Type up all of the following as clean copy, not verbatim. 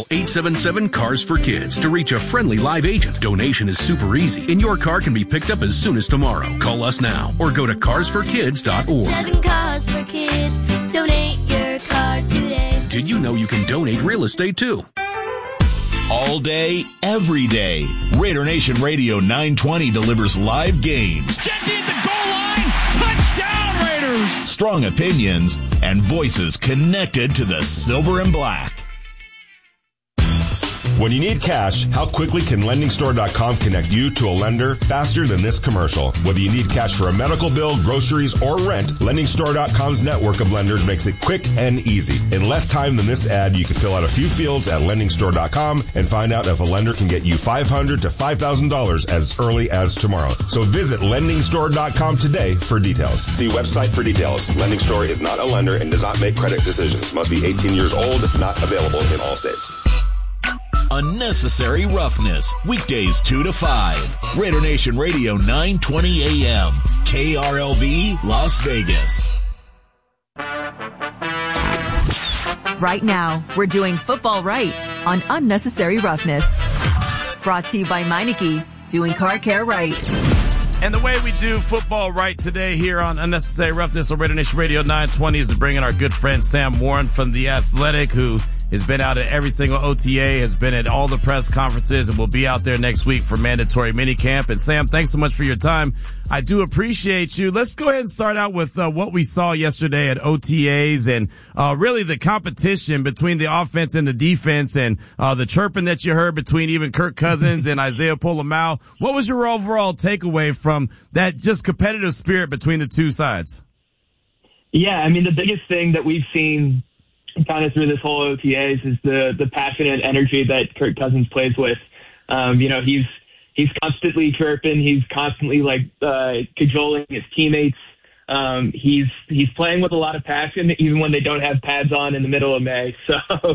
877-CARS-FOR-KIDS to reach a friendly live agent. Donation is super easy, and your car can be picked up as soon as tomorrow. Call us now or go to carsforkids.org. 7 Cars for Kids. Donate your car today. Did you know you can donate real estate too? All day, every day. Raider Nation Radio 920 delivers live games. Jackie at the goal line. Touchdown, Raiders. Strong opinions and voices connected to the silver and black. When you need cash, how quickly can LendingStore.com connect you to a lender faster than this commercial? Whether you need cash for a medical bill, groceries, or rent, LendingStore.com's network of lenders makes it quick and easy. In less time than this ad, you can fill out a few fields at LendingStore.com and find out if a lender can get you $500 to $5,000 as early as tomorrow. So visit LendingStore.com today for details. See website for details. Lending Store is not a lender and does not make credit decisions. Must be 18 years old, not available in all states. Unnecessary Roughness, weekdays 2 to 5. Raider Nation Radio 920 AM, KRLV, Las Vegas. Right now, we're doing football right on Unnecessary Roughness. Brought to you by Meineke, doing car care right. And the way we do football right today here on Unnecessary Roughness on Raider Nation Radio 920 is to bring in our good friend Sam Warren from The Athletic, who has been out at every single OTA, has been at all the press conferences, and will be out there next week for mandatory minicamp. And Sam, thanks so much for your time. I do appreciate you. Let's go ahead and start out with what we saw yesterday at OTAs and really the competition between the offense and the defense and the chirping that you heard between even Kirk Cousins and Isaiah Pola-Mao. What was your overall takeaway from that just competitive spirit between the two sides? Yeah, I mean, the biggest thing that we've seen kind of through this whole OTAs is the passion and energy that Kirk Cousins plays with. He's constantly chirping. He's constantly cajoling his teammates. He's playing with a lot of passion, even when they don't have pads on in the middle of May. So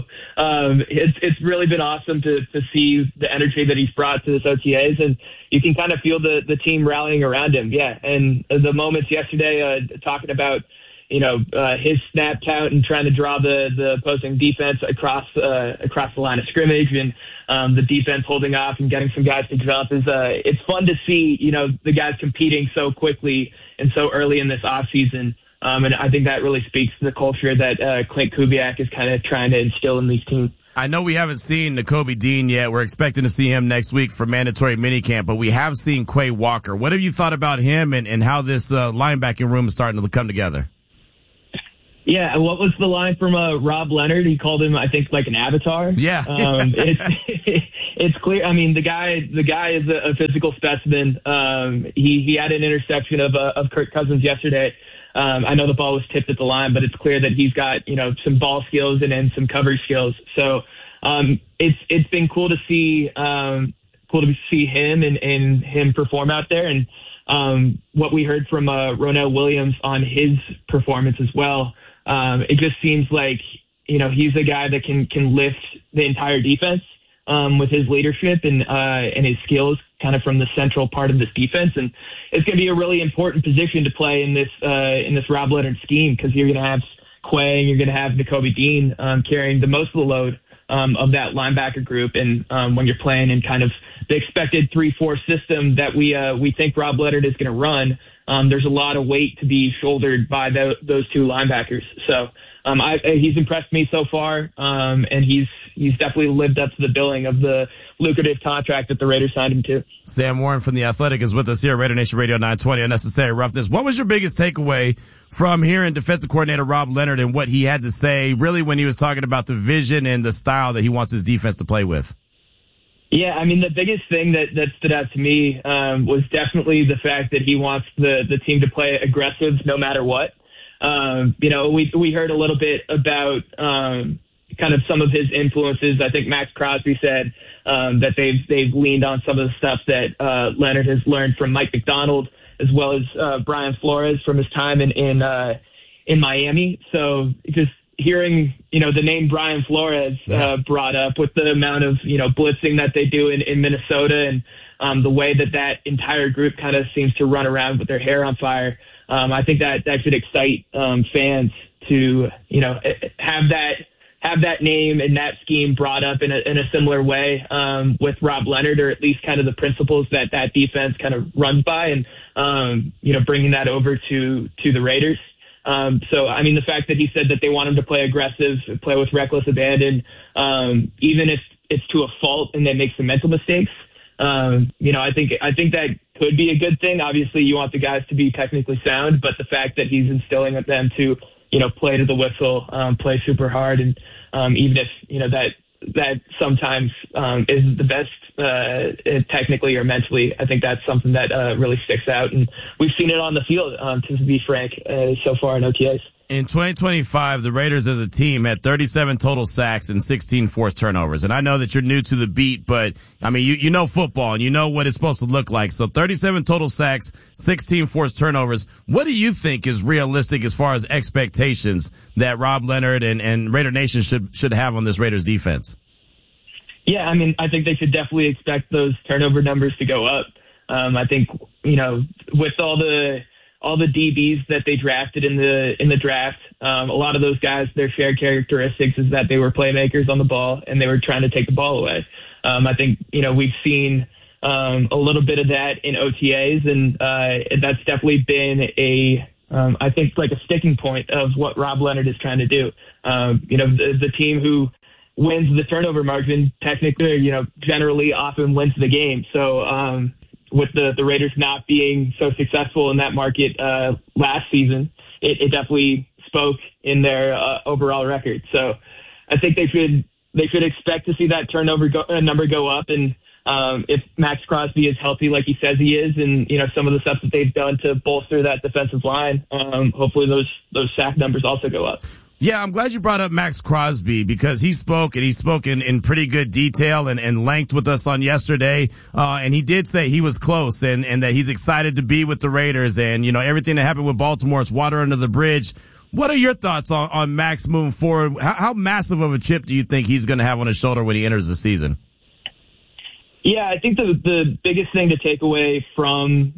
it's really been awesome to see the energy that he's brought to this OTAs, and you can kind of feel the team rallying around him. Yeah, and the moments yesterday talking about his snap count and trying to draw the opposing defense across the line of scrimmage, and the defense holding off and getting some guys to jump it's fun to see, the guys competing so quickly and so early in this off season. And I think that really speaks to the culture that Clint Kubiak is kind of trying to instill in these teams. I know we haven't seen Nakobe Dean yet. We're expecting to see him next week for mandatory minicamp, but we have seen Quay Walker. What have you thought about him and how this linebacking room is starting to come together? Yeah, what was the line from Rob Leonard? He called him, I think, like an avatar. Yeah, it's clear. I mean, the guy is a physical specimen. He had an interception of Kirk Cousins yesterday. I know the ball was tipped at the line, but it's clear that he's got some ball skills and some coverage skills. So it's been cool to see him and him perform out there. And what we heard from Ronell Williams on his performance as well. It just seems like, he's a guy that can lift the entire defense with his leadership and his skills kind of from the central part of this defense. And it's going to be a really important position to play in this Rob Leonard scheme, because you're going to have Quay and you're going to have Nakobe Dean carrying the most of the load of that linebacker group. And when you're playing in kind of the expected 3-4 system that we think Rob Leonard is going to run, there's a lot of weight to be shouldered by those two linebackers. So he's impressed me so far, and he's definitely lived up to the billing of the lucrative contract that the Raiders signed him to. Sam Warren from The Athletic is with us here at Raider Nation Radio 920, Unnecessary Roughness. What was your biggest takeaway from hearing defensive coordinator Rob Leonard and what he had to say, really, when he was talking about the vision and the style that he wants his defense to play with? Yeah, I mean, the biggest thing that stood out to me was definitely the fact that he wants the team to play aggressive no matter what. We heard a little bit about kind of some of his influences. I think Max Crosby said that they've leaned on some of the stuff that Leonard has learned from Mike McDonald, as well as Brian Flores from his time in Miami. So just hearing, the name Brian Flores brought up with the amount of, blitzing that they do in Minnesota and the way that entire group kind of seems to run around with their hair on fire. I think that should excite fans to, have have that name and that scheme brought up in a similar way with Rob Leonard, or at least kind of the principles that defense kind of runs by, and bringing that over to the Raiders. So, I mean, the fact that he said that they want him to play aggressive, play with reckless abandon, even if it's to a fault and they make some mental mistakes, I think that could be a good thing. Obviously, you want the guys to be technically sound, but the fact that he's instilling at them to, play to the whistle, play super hard, and even if, that sometimes isn't the best technically or mentally, I think that's something that really sticks out. And we've seen it on the field, to be frank, so far in OTAs. In 2025, the Raiders as a team had 37 total sacks and 16 forced turnovers. And I know that you're new to the beat, but I mean, you know football and you know what it's supposed to look like. So 37 total sacks, 16 forced turnovers. What do you think is realistic as far as expectations that Rob Leonard and Raider Nation should have on this Raiders defense? Yeah, I mean, I think they should definitely expect those turnover numbers to go up. I think, with all the DBs that they drafted in the draft, a lot of those guys, their shared characteristics is that they were playmakers on the ball and they were trying to take the ball away. I think, we've seen a little bit of that in OTAs, and that's definitely been I think like a sticking point of what Rob Leonard is trying to do. The team who wins the turnover margin technically, generally often wins the game. So, with the Raiders not being so successful in that market last season, it definitely spoke in their overall record. So I think they should expect to see that turnover number go up. And if Max Crosby is healthy like he says he is, and some of the stuff that they've done to bolster that defensive line, hopefully those sack numbers also go up. Yeah, I'm glad you brought up Max Crosby because he spoke in pretty good detail and length with us on yesterday. And he did say he was close and that he's excited to be with the Raiders, and, everything that happened with Baltimore is water under the bridge. What are your thoughts on Max moving forward? How massive of a chip do you think he's going to have on his shoulder when he enters the season? Yeah, I think the biggest thing to take away from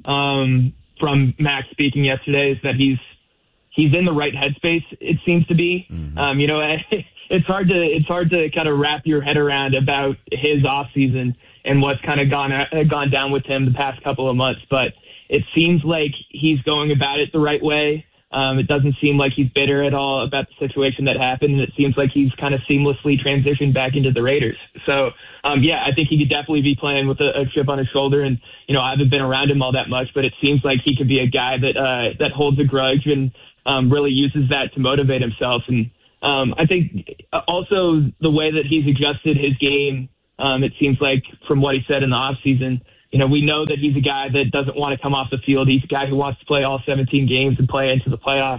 Max speaking yesterday is that he's in the right headspace, it seems to be. Mm-hmm. It's hard to kind of wrap your head around about his off season and what's kind of gone down with him the past couple of months. But it seems like he's going about it the right way. It doesn't seem like he's bitter at all about the situation that happened, and it seems like he's kind of seamlessly transitioned back into the Raiders. So, I think he could definitely be playing with a chip on his shoulder. And, I haven't been around him all that much, but it seems like he could be a guy that holds a grudge and really uses that to motivate himself. And I think also the way that he's adjusted his game, it seems like from what he said in the offseason, we know that he's a guy that doesn't want to come off the field. He's a guy who wants to play all 17 games and play into the playoffs.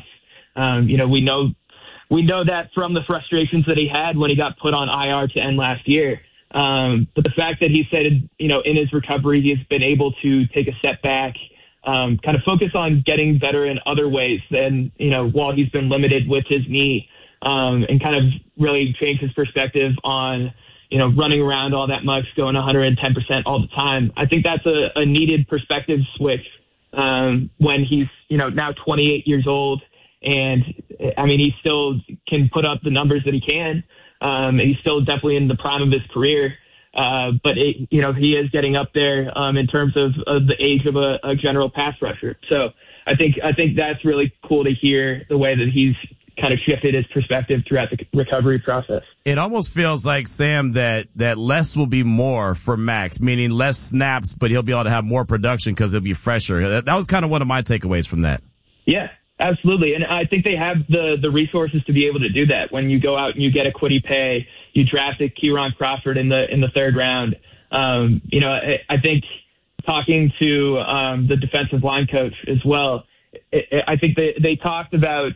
We know that from the frustrations that he had when he got put on IR to end last year. But the fact that he said, in his recovery, he's been able to take a step back, kind of focus on getting better in other ways than, while he's been limited with his knee, and kind of really change his perspective on, running around all that much, going 110% all the time. I think that's a needed perspective switch when he's, now 28 years old. And, he still can put up the numbers that he can. He's still definitely in the prime of his career. But he is getting up there in terms of the age of a general pass rusher. So I think that's really cool to hear the way that he's kind of shifted his perspective throughout the recovery process. It almost feels like, Sam, that less will be more for Max, meaning less snaps, but he'll be able to have more production because he'll be fresher. That was kind of one of my takeaways from that. Yeah, absolutely. And I think they have the resources to be able to do that. When you go out and you get a Kwity Paye, you drafted Kieran Crawford in the third round. I think talking to the defensive line coach as well, I think they talked about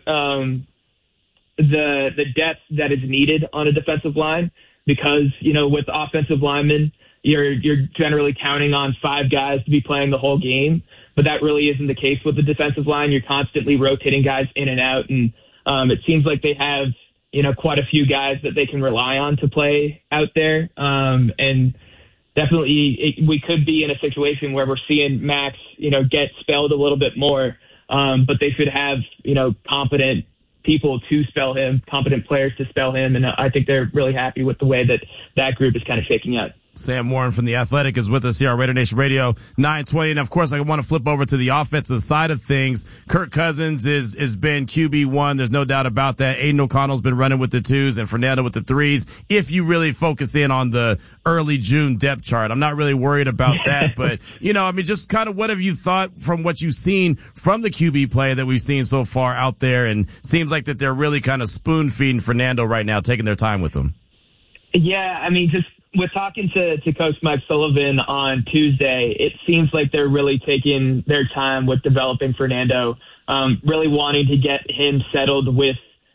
the depth that is needed on a defensive line because, with offensive linemen, you're generally counting on 5 guys to be playing the whole game, but that really isn't the case with the defensive line. You're constantly rotating guys in and out, and it seems like they have, quite a few guys that they can rely on to play out there. And definitely we could be in a situation where we're seeing Max, get spelled a little bit more, but they should have, competent people to spell him, competent players to spell him, and I think they're really happy with the way that group is kind of shaking out. Sam Warren from The Athletic is with us here on Raider Nation Radio 920. And of course, I want to flip over to the offensive side of things. Kirk Cousins is been QB1. There's no doubt about that. Aiden O'Connell's been running with the 2s and Fernando with the 3s. If you really focus in on the early June depth chart, I'm not really worried about that. But, just kind of what have you thought from what you've seen from the QB play that we've seen so far out there? And seems like that they're really kind of spoon feeding Fernando right now, taking their time with him. Yeah, just with talking to Coach Mike Sullivan on Tuesday, it seems like they're really taking their time with developing Fernando, really wanting to get him settled with,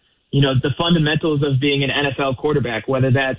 the fundamentals of being an NFL quarterback, whether that's,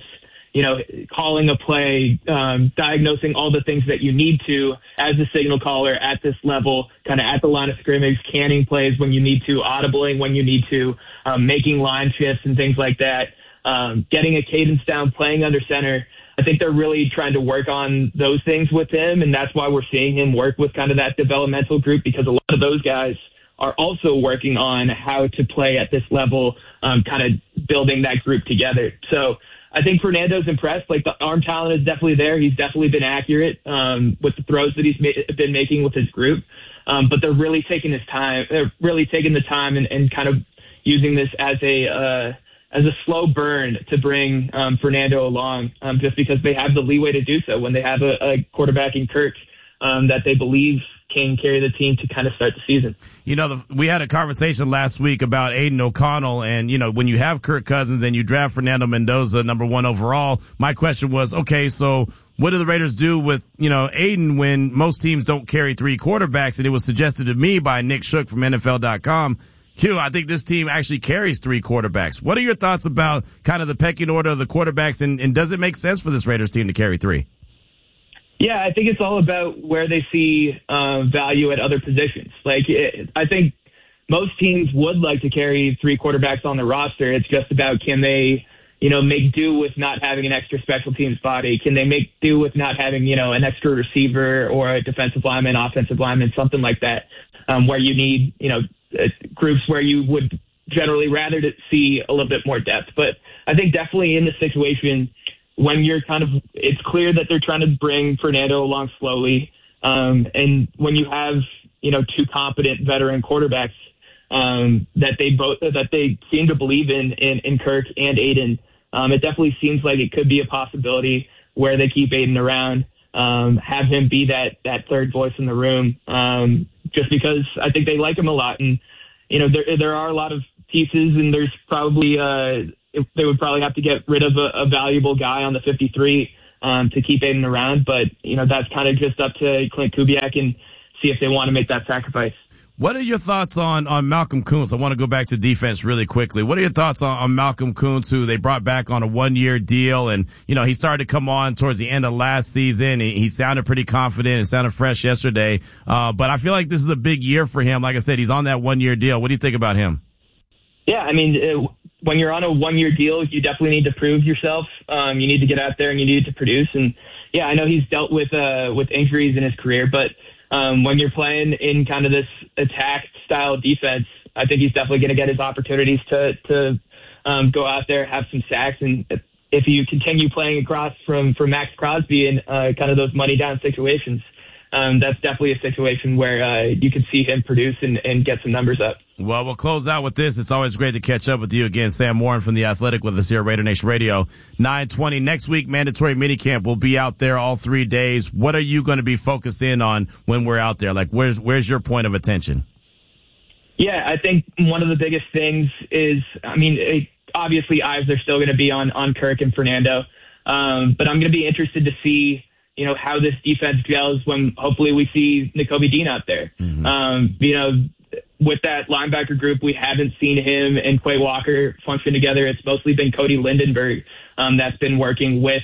calling a play, diagnosing all the things that you need to as a signal caller at this level, kind of at the line of scrimmage, canning plays when you need to, audibling when you need to, making line shifts and things like that, getting a cadence down, playing under center. I think they're really trying to work on those things with him, and that's why we're seeing him work with kind of that developmental group, because a lot of those guys are also working on how to play at this level, kind of building that group together. So I think Fernando's impressed. Like, the arm talent is definitely there. He's definitely been accurate with the throws that he's been making with his group. But they're really taking his time. They're really taking the time and kind of using this as a slow burn to bring Fernando along, just because they have the leeway to do so when they have a quarterback in Kirk that they believe can carry the team to kind of start the season. We had a conversation last week about Aiden O'Connell, and, when you have Kirk Cousins and you draft Fernando Mendoza, number 1 overall, my question was, okay, so what do the Raiders do with, Aiden when most teams don't carry 3 quarterbacks? And it was suggested to me by Nick Shook from NFL.com. Q, I think this team actually carries 3 quarterbacks. What are your thoughts about kind of the pecking order of the quarterbacks, and does it make sense for this Raiders team to carry 3? Yeah, I think it's all about where they see value at other positions. I think most teams would like to carry 3 quarterbacks on the roster. It's just about, can they, make do with not having an extra special teams body? Can they make do with not having, an extra receiver or a defensive lineman, offensive lineman, something like that, where you need, groups where you would generally rather to see a little bit more depth. But I think definitely in this situation, when you're it's clear that they're trying to bring Fernando along slowly. And when you have, 2 competent veteran quarterbacks, that they seem to believe in Kirk and Aiden, it definitely seems like it could be a possibility where they keep Aiden around, have him be that third voice in the room, just because I think they like him a lot. And, there are a lot of pieces, and there's probably, they would probably have to get rid of a valuable guy on the 53 to keep Aiden around. But, that's kind of just up to Clint Kubiak and see if they want to make that sacrifice. What are your thoughts on Malcolm Koonce? I want to go back to defense really quickly. What are your thoughts on Malcolm Koonce, who they brought back on a 1-year deal? And, he started to come on towards the end of last season. He sounded pretty confident and sounded fresh yesterday. But I feel like this is a big year for him. Like I said, he's on that 1-year deal. What do you think about him? Yeah, when you're on a 1-year deal, you definitely need to prove yourself. You need to get out there and you need to produce. And yeah, I know he's dealt with injuries in his career, but when you're playing in kind of this attack style defense, I think he's definitely going to get his opportunities to go out there, have some sacks. And if you continue playing across from Max Crosby in kind of those money down situations, that's definitely a situation where you can see him produce and get some numbers up. Well, we'll close out with this. It's always great to catch up with you again. Sam Warren from The Athletic with us here at Raider Nation Radio 920. Next week, mandatory minicamp will be out there all 3 days. What are you going to be focused in on when we're out there? Like, where's your point of attention? Yeah, I think one of the biggest things is, obviously eyes are still going to be on Kirk and Fernando. But I'm going to be interested to see, how this defense gels when hopefully we see Nakobe Dean out there. Mm-hmm. With that linebacker group, we haven't seen him and Quay Walker function together. It's mostly been Cody Lindenberg that's been working with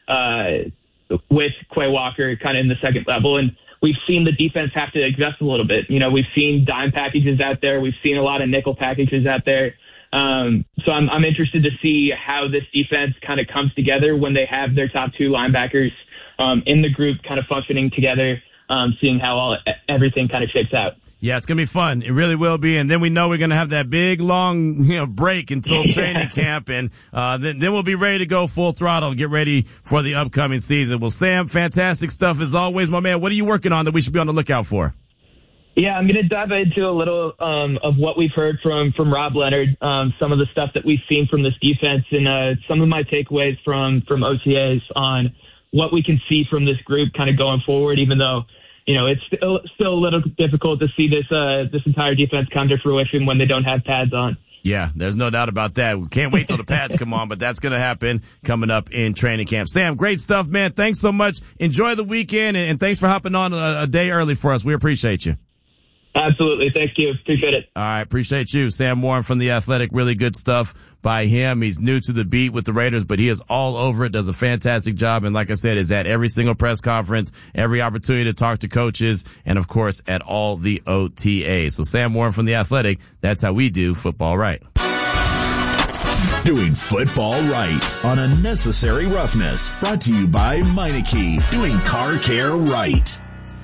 Quay Walker kind of in the second level. And we've seen the defense have to adjust a little bit. We've seen dime packages out there. We've seen a lot of nickel packages out there. So I'm interested to see how this defense kind of comes together when they have their top 2 linebackers in the group kind of functioning together, seeing how everything kind of shakes out. Yeah, it's going to be fun. It really will be. And then we know we're going to have that big, long, break until training camp. And, then we'll be ready to go full throttle, get ready for the upcoming season. Well, Sam, fantastic stuff as always, my man. What are you working on that we should be on the lookout for? Yeah, I'm going to dive into a little of what we've heard from Rob Leonard, some of the stuff that we've seen from this defense, and some of my takeaways from OTAs on what we can see from this group kind of going forward, even though, it's still a little difficult to see this entire defense come to fruition when they don't have pads on. Yeah, there's no doubt about that. We can't wait till the pads come on, but that's going to happen coming up in training camp. Sam, great stuff, man. Thanks so much. Enjoy the weekend, and thanks for hopping on a day early for us. We appreciate you. Absolutely. Thank you. Appreciate it. All right. Appreciate you. Sam Warren from The Athletic. Really good stuff by him. He's new to the beat with the Raiders, but he is all over it, does a fantastic job. And like I said, is at every single press conference, every opportunity to talk to coaches, and of course at all the OTAs. So Sam Warren from The Athletic. That's how we do football right. Doing football right on Unnecessary Roughness. Brought to you by Meineke. Doing car care right.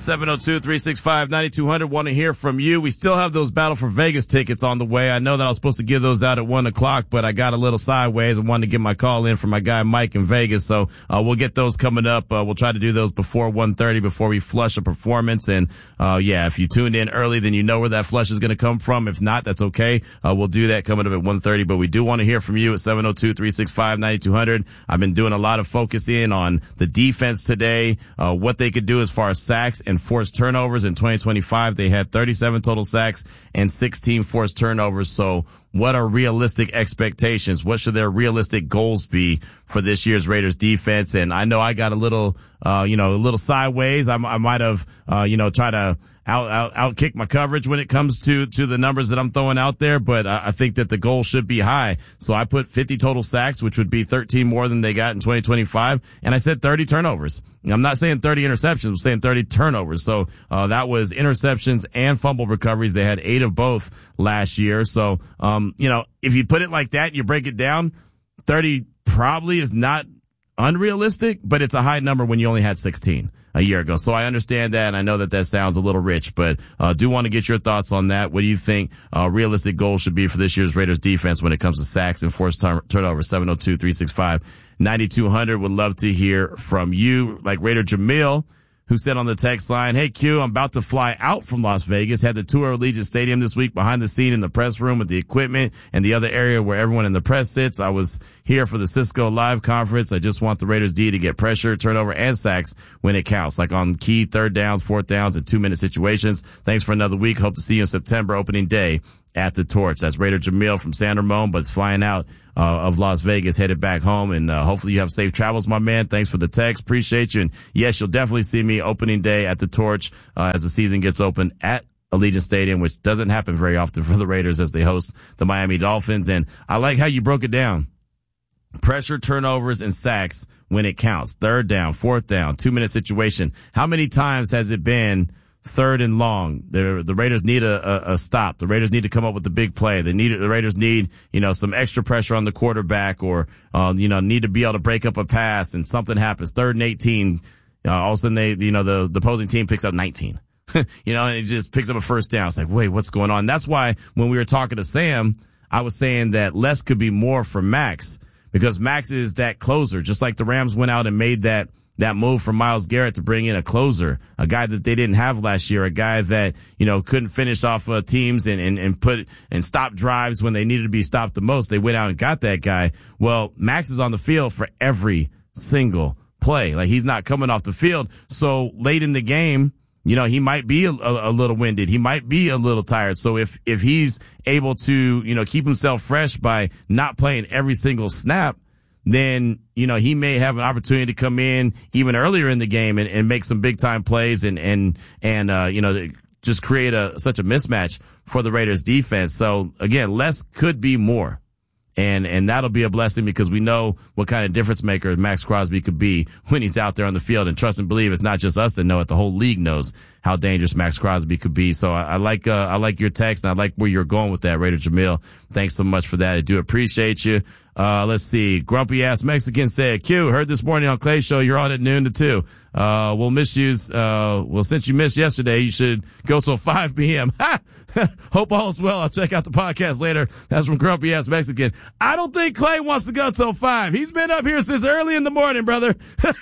702-365-9200. Want to hear from you. We still have those Battle for Vegas tickets on the way. I know that I was supposed to give those out at 1 o'clock, but I got a little sideways. I wanted to get my call in for my guy Mike in Vegas. So, we'll get those coming up. We'll try to do those before 1:30 before we flush a performance. And, if you tuned in early, then you know where that flush is going to come from. If not, that's okay. We'll do that coming up at 1:30, but we do want to hear from you at 702-365-9200. I've been doing a lot of focus in on the defense today, what they could do as far as sacks and forced turnovers. In 2025, they had 37 total sacks and 16 forced turnovers. So what are realistic expectations? What should their realistic goals be for this year's Raiders defense? And I know I got a little sideways. I might have, tried to out kick my coverage when it comes to the numbers that I'm throwing out there, but I think that the goal should be high. So I put 50 total sacks, which would be 13 more than they got in 2025. And I said 30 turnovers. I'm not saying 30 interceptions. I'm saying 30 turnovers. So, that was interceptions and fumble recoveries. They had 8 of both last year. So, if you put it like that, you break it down, 30 probably is not unrealistic, but it's a high number when you only had 16 a year ago. So I understand that, and I know that sounds a little rich, but do want to get your thoughts on that. What do you think realistic goals should be for this year's Raiders defense when it comes to sacks and forced turnovers? 702-365-9200. Would love to hear from you. Like Raider Jamil, who said on the text line, "Hey Q, I'm about to fly out from Las Vegas. Had the tour of Allegiant Stadium this week, behind the scene in the press room with the equipment and the other area where everyone in the press sits. I was here for the Cisco Live conference. I just want the Raiders D to get pressure, turnover, and sacks when it counts, like on key third downs, fourth downs, and 2-minute situations. Thanks for another week. Hope to see you in September opening day at the Torch." That's Raider Jamil from San Ramon, but it's flying out of Las Vegas, headed back home, and hopefully you have safe travels, my man. Thanks for the text. Appreciate you. And yes, you'll definitely see me opening day at the Torch as the season gets open at Allegiant Stadium, which doesn't happen very often for the Raiders as they host the Miami Dolphins. And I like how you broke it down. Pressure, turnovers, and sacks when it counts. Third down, fourth down, 2-minute situation. How many times has it been third and long? The Raiders need a stop. The Raiders need to come up with the big play. The Raiders need, some extra pressure on the quarterback, or, need to be able to break up a pass, and something happens. 3rd and 18. All of a sudden the opposing team picks up 19. And it just picks up a first down. It's like, wait, what's going on? That's why when we were talking to Sam, I was saying that less could be more for Max, because Max is that closer, just like the Rams went out and made that move for Myles Garrett to bring in a closer, a guy that they didn't have last year, a guy that, couldn't finish off teams and stop drives when they needed to be stopped the most. They went out and got that guy. Well, Max is on the field for every single play. Like, he's not coming off the field. So late in the game, he might be a little winded. He might be a little tired. So if he's able to, keep himself fresh by not playing every single snap, then, he may have an opportunity to come in even earlier in the game and make some big time plays and just create such a mismatch for the Raiders defense. So again, less could be more. And that'll be a blessing, because we know what kind of difference maker Max Crosby could be when he's out there on the field. And trust and believe, it's not just us that know it. The whole league knows how dangerous Max Crosby could be. So I like your text, and I like where you're going with that, Raider Jamil. Thanks so much for that. I do appreciate you. Let's see. Grumpy Ass Mexican said, Q, heard this morning on Clay's show you're on at noon to 2. We'll miss you. Well, since you missed yesterday, you should go till 5 p.m. Hope all is well. I'll check out the podcast later. That's from Grumpy Ass Mexican. I don't think Clay wants to go till 5. He's been up here since early in the morning, brother.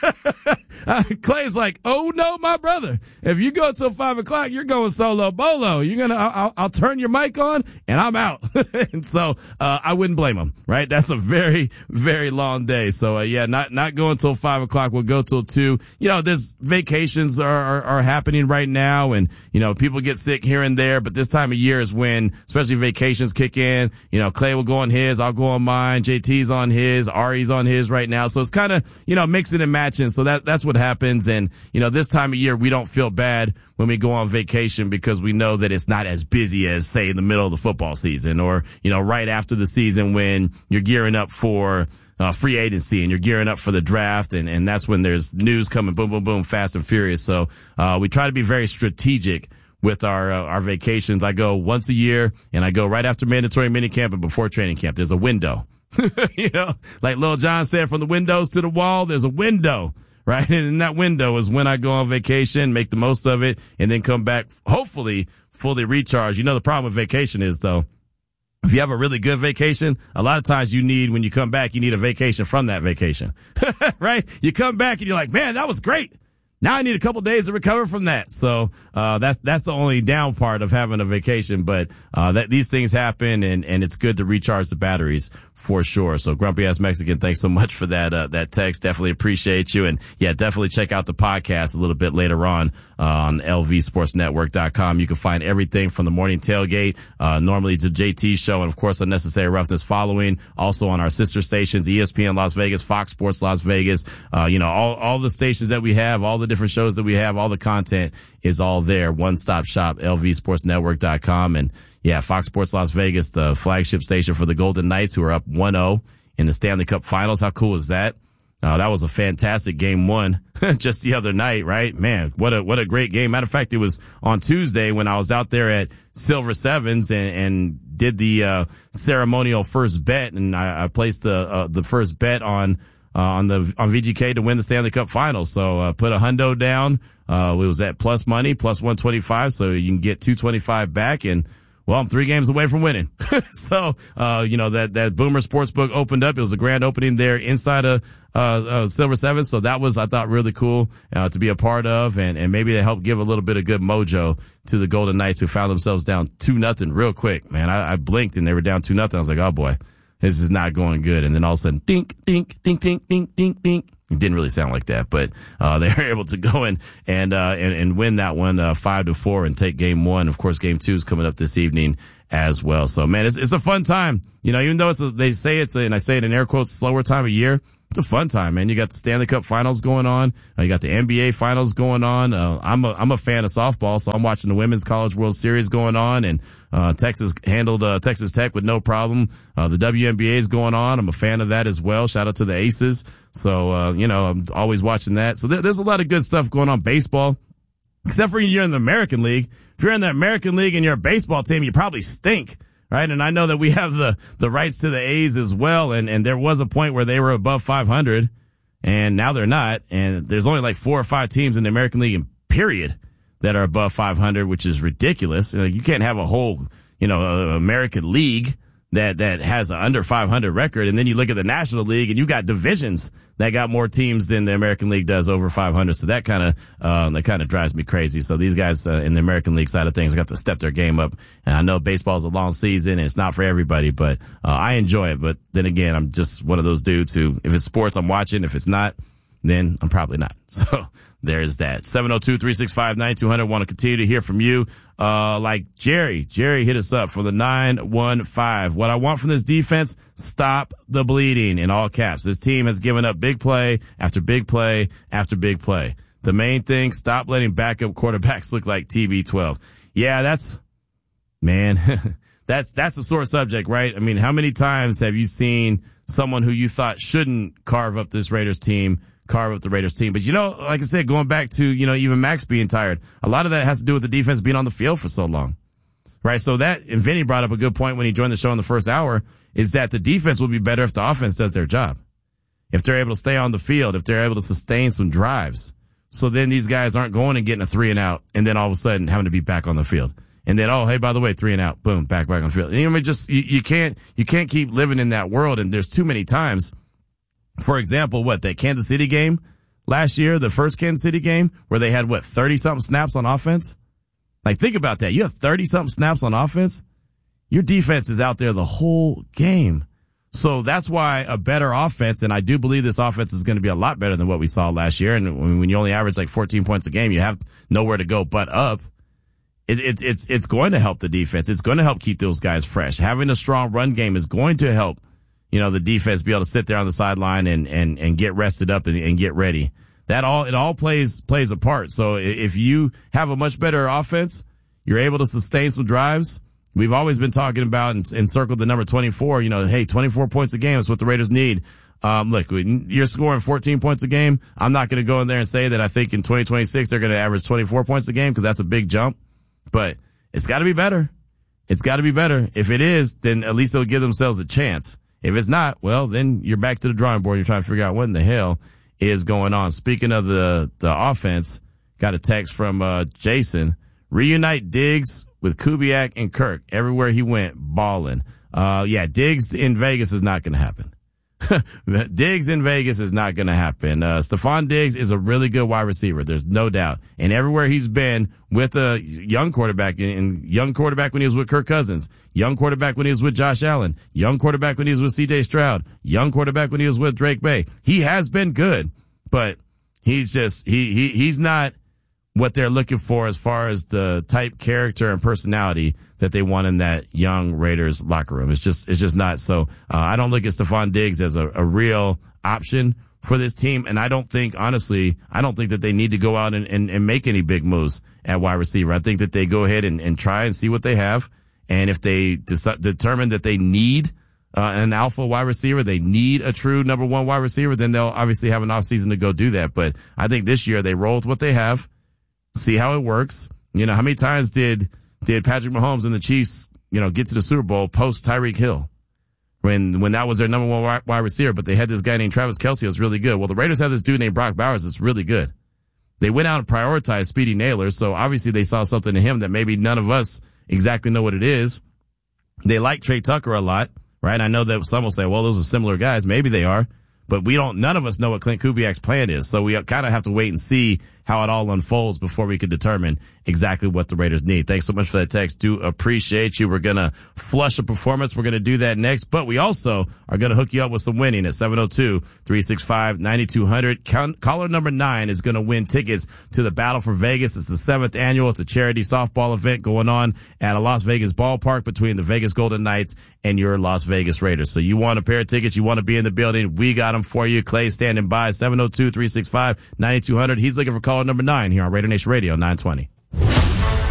Clay's like, oh no, my brother. If you go till 5 o'clock, you're going solo bolo. I'll turn your mic on and I'm out. And so, I wouldn't blame him, right? That's a very, very long day. So, not going till 5 o'clock. We'll go till 2. There's vacations are happening right now, and, people get sick here and there, but this time of year is when, especially vacations kick in. Clay will go on his, I'll go on mine, JT's on his, Ari's on his right now. So it's kind of, mixing and matching. So that's what happens. And, this time of year, we don't feel bad when we go on vacation because we know that it's not as busy as, say, in the middle of the football season or, right after the season when you're gearing up for free agency and you're gearing up for the draft. And that's when there's news coming, boom, boom, boom, fast and furious. So, we try to be very strategic with our vacations. I go once a year and I go right after mandatory minicamp and before training camp. There's a window, like Lil Jon said, from the windows to the wall, there's a window, right? And in that window is when I go on vacation, make the most of it, and then come back, hopefully fully recharged. The problem with vacation is, though, if you have a really good vacation, a lot of times when you come back, you need a vacation from that vacation, right? You come back and you're like, man, that was great. Now I need a couple days to recover from that. So, that's the only down part of having a vacation. But, these things happen and it's good to recharge the batteries for sure. So Grumpy Ass Mexican, thanks so much for that text. Definitely appreciate you. And definitely check out the podcast a little bit later on lvsportsnetwork.com. You can find everything from the morning tailgate, normally it's a JT show, and of course Unnecessary Roughness following, also on our sister stations, ESPN Las Vegas, Fox Sports Las Vegas, all the stations that we have, all the different shows that we have, all the content is all there. One-stop shop, lvsportsnetwork.com. And Fox Sports Las Vegas, the flagship station for the Golden Knights, who are up 1-0 in the Stanley Cup Finals. How cool is that? That was a fantastic game 1 just the other night, right? Man, what a great game. Matter of fact, it was on Tuesday when I was out there at Silver Sevens and did the ceremonial first bet, and I placed the first bet on VGK to win the Stanley Cup Finals. So put a hundo down. It was at plus money, plus 125, so you can get 225 back, and well, I'm 3 games away from winning. So, that Boomer Sportsbook opened up. It was a grand opening there inside of Silver Seven. So that was, I thought, really cool to be a part of, and maybe to help give a little bit of good mojo to the Golden Knights, who found themselves down 2-0 real quick. Man, I blinked and they were down 2-0. I was like, oh boy, this is not going good. And then all of a sudden, dink, dink, dink, dink, dink, dink, dink. It didn't really sound like that, but they were able to go in and win that one 5-4 and take game 1. Of course, game 2 is coming up this evening as well. So, man, it's a fun time. Even though they say and I say it in air quotes, slower time of year, it's a fun time, man. You got the Stanley Cup Finals going on. You got the NBA Finals going on. I'm a fan of softball, so I'm watching the Women's College World Series going on, and Texas handled Texas Tech with no problem. The WNBA is going on. I'm a fan of that as well. Shout out to the Aces. So, I'm always watching that. So there's a lot of good stuff going on. Baseball, except for you're in the American League. If you're in the American League and you're a baseball team, you probably stink. Right. And I know that we have the rights to the A's as well. And there was a point where they were above 500 and now they're not. And there's only like 4 or 5 teams in the American League, period, that are above 500, which is ridiculous. You can't have a whole, American League that has an under 500 record. And then you look at the National League and you got divisions that got more teams than the American League does over 500. So that kind of drives me crazy. So these guys in the American League side of things got to step their game up. And I know baseball is a long season and it's not for everybody, but I enjoy it. But then again, I'm just one of those dudes who, if it's sports, I'm watching. If it's not, then I'm probably not. So there's that. 702-365-9200. Want to continue to hear from you. Like Jerry hit us up for the 915. What I want from this defense, stop the bleeding, in all caps. This team has given up big play after big play after big play. The main thing, stop letting backup quarterbacks look like TB12. Yeah, that's a sore subject, right? How many times have you seen someone who you thought shouldn't carve up this Raiders team carve up the Raiders team. But, like I said, going back to, even Max being tired, a lot of that has to do with the defense being on the field for so long, right? So and Vinny brought up a good point when he joined the show in the first hour, is that the defense will be better if the offense does their job. If they're able to stay on the field, if they're able to sustain some drives. So then these guys aren't going and getting a 3 and out and then all of a sudden having to be back on the field. And then, hey, by the way, 3 and out, boom, back on the field. You can't keep living in that world. And there's too many times. For example, that Kansas City game last year, the first Kansas City game where they had 30-something snaps on offense? Like, think about that. You have 30-something snaps on offense. Your defense is out there the whole game. So that's why a better offense, and I do believe this offense is going to be a lot better than what we saw last year. And when you only average 14 points a game, you have nowhere to go but up. It's going to help the defense. It's going to help keep those guys fresh. Having a strong run game is going to help, the defense be able to sit there on the sideline and get rested up and get ready. It all plays a part. So if you have a much better offense, you're able to sustain some drives. We've always been talking about and circled the number 24, hey, 24 points a game is what the Raiders need. Look, you're scoring 14 points a game. I'm not going to go in there and say that I think in 2026 they're going to average 24 points a game because that's a big jump, but it's got to be better. It's got to be better. If it is, then at least they'll give themselves a chance. If it's not, well, then you're back to the drawing board. You're trying to figure out what in the hell is going on. Speaking of the offense, got a text from Jason. Reunite Diggs with Kubiak and Kirk. Everywhere he went, balling. Diggs in Vegas is not going to happen. Diggs in Vegas is not going to happen. Stephon Diggs is a really good wide receiver. There's no doubt. And everywhere he's been with a young quarterback, and young quarterback when he was with Kirk Cousins, young quarterback when he was with Josh Allen, young quarterback when he was with CJ Stroud, young quarterback when he was with Drake May. He has been good, but he's just, he's not what they're looking for as far as the type, character, and personality that they want in that young Raiders locker room. It's just not. So, I don't look at Stephon Diggs as a real option for this team. And I don't think that they need to go out and make any big moves at wide receiver. I think that they go ahead and try and see what they have. And if they determine that they need an alpha wide receiver, they need a true number one wide receiver, then they'll obviously have an offseason to go do that. But I think this year they roll with what they have. See how it works. How many times did Patrick Mahomes and the Chiefs, get to the Super Bowl post Tyreek Hill when that was their number one wide receiver, but they had this guy named Travis Kelce who was really good. Well, the Raiders have this dude named Brock Bowers that's really good. They went out and prioritized Speedy Naylor, so obviously they saw something in him that maybe none of us exactly know what it is. They like Trey Tucker a lot, right? I know that some will say, well, those are similar guys. Maybe they are. But none of us know what Clint Kubiak's plan is. So we kind of have to wait and see how it all unfolds before we can determine exactly what the Raiders need. Thanks so much for that text. Do appreciate you. We're going to flush a performance. We're going to do that next, but we also are going to hook you up with some winning at 702-365-9200. Caller number 9 is going to win tickets to the Battle for Vegas. It's the 7th annual. It's a charity softball event going on at a Las Vegas ballpark between the Vegas Golden Knights and your Las Vegas Raiders. So you want a pair of tickets, you want to be in the building, we got them for you. Clay standing by, 702-365-9200. He's looking for caller number 9 here on Raider Nation Radio 920.